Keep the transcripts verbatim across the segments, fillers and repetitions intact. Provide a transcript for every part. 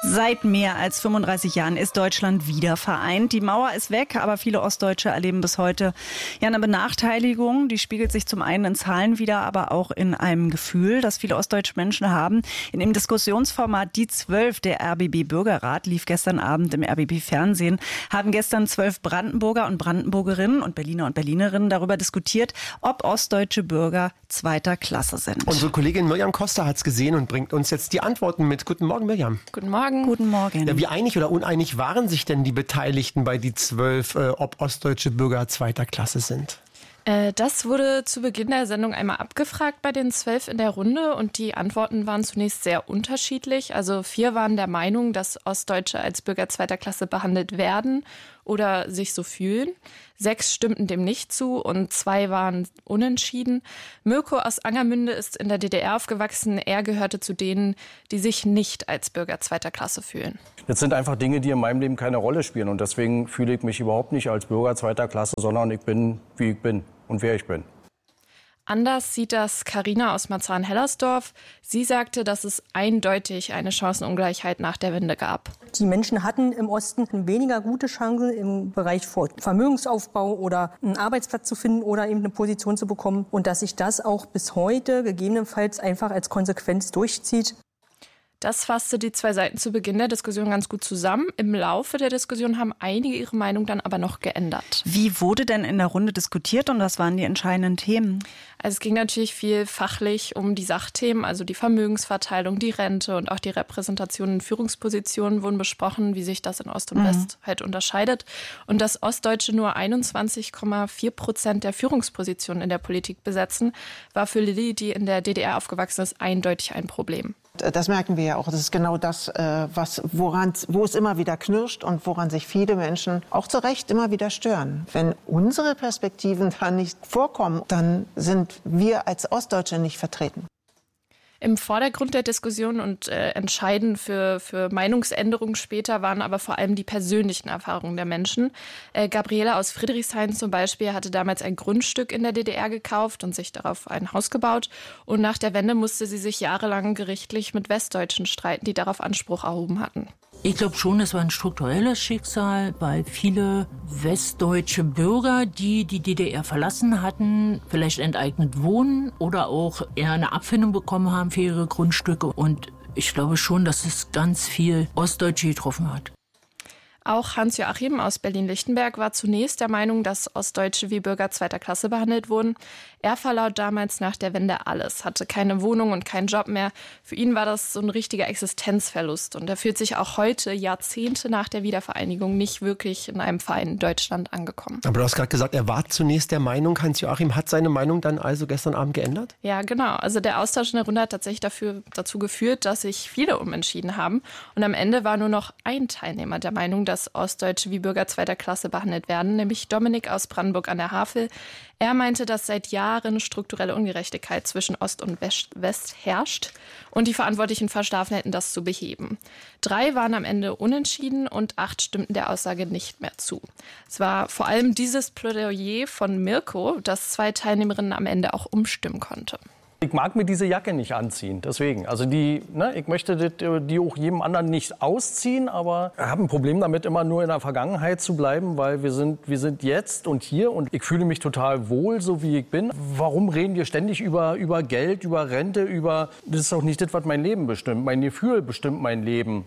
Seit mehr als fünfunddreißig Jahren ist Deutschland wieder vereint. Die Mauer ist weg, aber viele Ostdeutsche erleben bis heute ja eine Benachteiligung. Die spiegelt sich zum einen in Zahlen wider, aber auch in einem Gefühl, das viele ostdeutsche Menschen haben. In dem Diskussionsformat Die Zwölf, der R B B Bürgerrat, lief gestern Abend im R B B Fernsehen, haben gestern zwölf Brandenburger und Brandenburgerinnen und Berliner und Berlinerinnen darüber diskutiert, ob ostdeutsche Bürger zweiter Klasse sind. Unsere Kollegin Mirjam Costa hat es gesehen und bringt uns jetzt die Antworten mit. Guten Morgen, Mirjam. Guten Morgen. Guten Morgen. Ja, wie einig oder uneinig waren sich denn die Beteiligten bei die zwölf, äh, ob ostdeutsche Bürger zweiter Klasse sind? Äh, das wurde zu Beginn der Sendung einmal abgefragt bei den zwölf in der Runde und die Antworten waren zunächst sehr unterschiedlich. Also vier waren der Meinung, dass Ostdeutsche als Bürger zweiter Klasse behandelt werden oder sich so fühlen. Sechs stimmten dem nicht zu und zwei waren unentschieden. Mirko aus Angermünde ist in der D D R aufgewachsen. Er gehörte zu denen, die sich nicht als Bürger zweiter Klasse fühlen. Das sind einfach Dinge, die in meinem Leben keine Rolle spielen. Und deswegen fühle ich mich überhaupt nicht als Bürger zweiter Klasse, sondern ich bin, wie ich bin und wer ich bin. Anders sieht das Carina aus Marzahn-Hellersdorf. Sie sagte, dass es eindeutig eine Chancenungleichheit nach der Wende gab. Die Menschen hatten im Osten weniger gute Chancen im Bereich Vermögensaufbau oder einen Arbeitsplatz zu finden oder eben eine Position zu bekommen. Und dass sich das auch bis heute gegebenenfalls einfach als Konsequenz durchzieht. Das fasste die zwei Seiten zu Beginn der Diskussion ganz gut zusammen. Im Laufe der Diskussion haben einige ihre Meinung dann aber noch geändert. Wie wurde denn in der Runde diskutiert und was waren die entscheidenden Themen? Also es ging natürlich viel fachlich um die Sachthemen, also die Vermögensverteilung, die Rente und auch die Repräsentation in Führungspositionen wurden besprochen, wie sich das in Ost und mhm. West halt unterscheidet. Und dass Ostdeutsche nur einundzwanzig Komma vier Prozent der Führungspositionen in der Politik besetzen, war für Lilly, die in der D D R aufgewachsen ist, eindeutig ein Problem. Das merken wir ja auch. Das ist genau das, was, woran, wo es immer wieder knirscht und woran sich viele Menschen auch zu Recht immer wieder stören. Wenn unsere Perspektiven da nicht vorkommen, dann sind wir als Ostdeutsche nicht vertreten. Im Vordergrund der Diskussion und äh, entscheidend für, für Meinungsänderungen später waren aber vor allem die persönlichen Erfahrungen der Menschen. Äh, Gabriela aus Friedrichshain zum Beispiel hatte damals ein Grundstück in der D D R gekauft und sich darauf ein Haus gebaut. Und nach der Wende musste sie sich jahrelang gerichtlich mit Westdeutschen streiten, die darauf Anspruch erhoben hatten. Ich glaube schon, es war ein strukturelles Schicksal, weil viele westdeutsche Bürger, die die D D R verlassen hatten, vielleicht enteignet wohnen oder auch eher eine Abfindung bekommen haben für ihre Grundstücke. Und ich glaube schon, dass es ganz viel Ostdeutsche getroffen hat. Auch Hans-Joachim aus Berlin-Lichtenberg war zunächst der Meinung, dass Ostdeutsche wie Bürger zweiter Klasse behandelt wurden. Er verlor damals nach der Wende alles, hatte keine Wohnung und keinen Job mehr. Für ihn war das so ein richtiger Existenzverlust. Und er fühlt sich auch heute, Jahrzehnte nach der Wiedervereinigung, nicht wirklich in einem Verein in Deutschland angekommen. Aber du hast gerade gesagt, er war zunächst der Meinung, Hans-Joachim hat seine Meinung dann also gestern Abend geändert? Ja, genau. Also der Austausch in der Runde hat tatsächlich dafür, dazu geführt, dass sich viele umentschieden haben. Und am Ende war nur noch ein Teilnehmer der Meinung, dass Ostdeutsche wie Bürger zweiter Klasse behandelt werden, nämlich Dominik aus Brandenburg an der Havel. Er meinte, dass seit Jahren strukturelle Ungerechtigkeit zwischen Ost und West herrscht und die Verantwortlichen verschlafen hätten, das zu beheben. Drei waren am Ende unentschieden und acht stimmten der Aussage nicht mehr zu. Es war vor allem dieses Plädoyer von Mirko, das zwei Teilnehmerinnen am Ende auch umstimmen konnte. Ich mag mir diese Jacke nicht anziehen, deswegen. Also die, ne, ich möchte die, die auch jedem anderen nicht ausziehen, aber ich habe ein Problem damit, immer nur in der Vergangenheit zu bleiben, weil wir sind, wir sind jetzt und hier und ich fühle mich total wohl, so wie ich bin. Warum reden wir ständig über, über Geld, über Rente, über... Das ist doch nicht das, was mein Leben bestimmt. Mein Gefühl bestimmt mein Leben.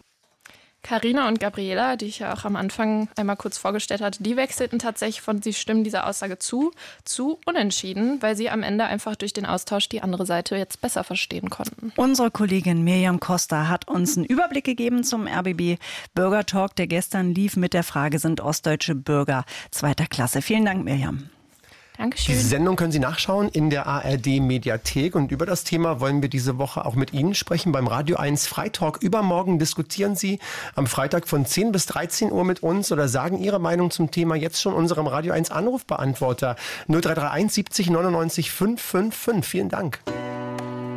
Carina und Gabriela, die ich ja auch am Anfang einmal kurz vorgestellt hatte, die wechselten tatsächlich von sie stimmen dieser Aussage zu, zu unentschieden, weil sie am Ende einfach durch den Austausch die andere Seite jetzt besser verstehen konnten. Unsere Kollegin Mirjam Costa hat uns einen Überblick gegeben zum R B B Bürgertalk, der gestern lief mit der Frage, sind ostdeutsche Bürger zweiter Klasse? Vielen Dank, Mirjam. Dankeschön. Die Sendung können Sie nachschauen in der A R D-Mediathek. Und über das Thema wollen wir diese Woche auch mit Ihnen sprechen beim Radio eins Freitalk. Übermorgen diskutieren Sie am Freitag von zehn bis dreizehn Uhr mit uns oder sagen Ihre Meinung zum Thema jetzt schon unserem Radio eins Anrufbeantworter null drei drei eins siebzig neunundneunzig fünfhundertfünfundfünfzig. Vielen Dank.